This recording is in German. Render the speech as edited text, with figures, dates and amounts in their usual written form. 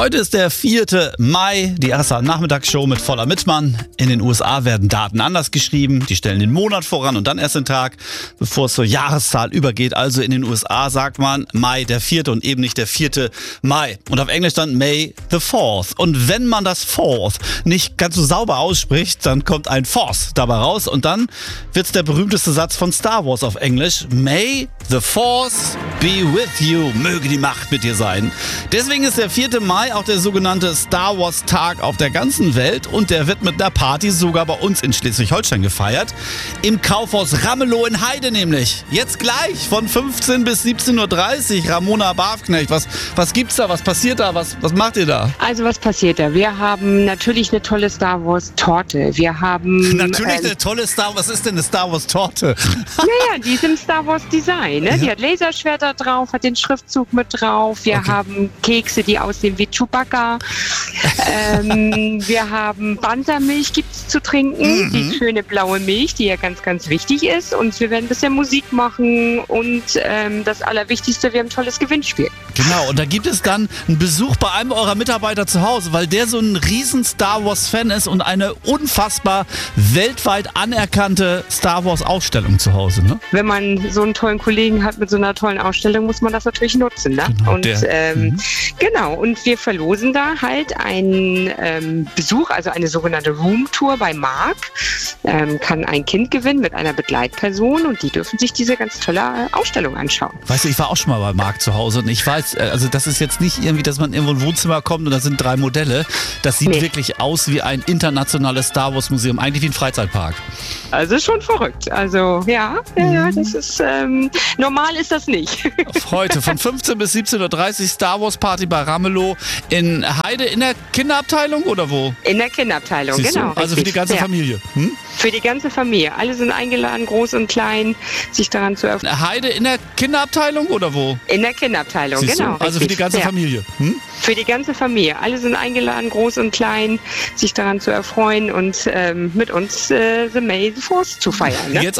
Heute ist der 4. Mai, die erste Nachmittagsshow mit Voller Mittmann. In den USA werden Daten anders geschrieben. Die stellen den Monat voran und dann erst den Tag, bevor es zur Jahreszahl übergeht. Also in den USA sagt man Mai der 4. und eben nicht der 4. Mai. Und auf Englisch dann May the 4th. Und wenn man das 4th nicht ganz so sauber ausspricht, dann kommt ein Fourth dabei raus. Und dann wird's der berühmteste Satz von Star Wars auf Englisch. May the Force be with you. Möge die Macht mit dir sein. Deswegen ist der 4. Mai auch der sogenannte Star Wars Tag auf der ganzen Welt. Und der wird mit einer Party sogar bei uns in Schleswig-Holstein gefeiert. Im Kaufhaus Ramelow in Heide nämlich. Jetzt gleich von 15 bis 17.30 Uhr. Ramona Barfknecht, was gibt's da? Was passiert da? Was macht ihr da? Also was passiert da? Wir haben natürlich eine tolle Star Wars Torte. Wir haben... Natürlich eine tolle was ist denn eine Star Wars Torte? Naja, die ist im Star Wars Design. Ne? Ja. Die hat Laserschwerter drauf, hat den Schriftzug mit drauf. Wir haben Kekse, die aussehen wie Chewbacca. Wir haben Bantermilch gibt's zu trinken. Die schöne blaue Milch, die ja ganz, ganz wichtig ist. Und wir werden ein bisschen Musik machen. Und das Allerwichtigste, wir haben ein tolles Gewinnspiel. Genau, und da gibt es dann einen Besuch bei einem eurer Mitarbeiter zu Hause, weil der so ein riesen Star Wars Fan ist und eine unfassbar weltweit anerkannte Star Wars Ausstellung zu Hause, ne? Wenn man so einen tollen Kollegen hat mit so einer tollen Ausstellung, muss man das natürlich nutzen, ne? Genau, und genau, und wir verlosen da halt einen Besuch, also eine sogenannte Roomtour bei Mark. Kann ein Kind gewinnen mit einer Begleitperson und die dürfen sich diese ganz tolle Ausstellung anschauen. Weißt du, ich war auch schon mal bei Mark zu Hause und ich weiß, also das ist jetzt nicht irgendwie, dass man irgendwo in ein Wohnzimmer kommt und da sind 3 Modelle. Das sieht wirklich aus wie ein internationales Star Wars Museum, eigentlich wie ein Freizeitpark. Also schon verrückt. Also ja, das ist, normal ist das nicht. Heute von 15 bis 17.30 Uhr Star Wars Party bei Ramelow in Heide in der Kinderabteilung oder wo? In der Kinderabteilung, genau. Also für die ganze Familie. Für die ganze Familie. Alle sind eingeladen, groß und klein, sich daran zu erfreuen. Heide in der Kinderabteilung oder wo? In der Kinderabteilung, genau. Also für die ganze Familie. Für die ganze Familie. Alle sind eingeladen, groß und klein, sich daran zu erfreuen und mit uns The May the Force zu feiern. Ne? Jetzt